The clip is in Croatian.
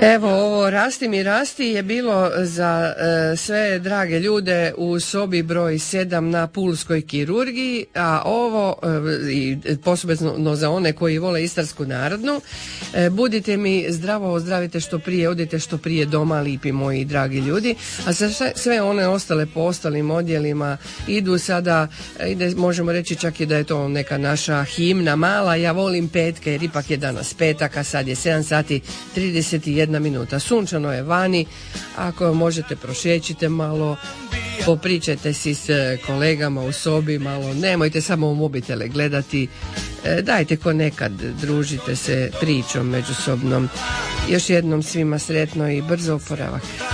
Evo, ovo Rasti mi rasti je bilo za sve drage ljude u sobi broj 7 na pulskoj kirurgiji, a ovo i posebno za one koji vole istarsku narodnu, budite mi zdravo, ozdravite što prije, odite što prije doma, lipi moji dragi ljudi, a sve one ostale po ostalim odjelima idu sada, možemo reći čak i da je to neka naša himna mala, ja volim petke jer ipak je danas petak, a sad je 7 sati 31 minuta. Sunčano je vani, ako možete prošećite malo, popričajte si s kolegama u sobi malo, nemojte samo u mobitele gledati, dajte ko nekad, družite se pričom međusobnom. Još jednom svima sretno i brzo oporavak.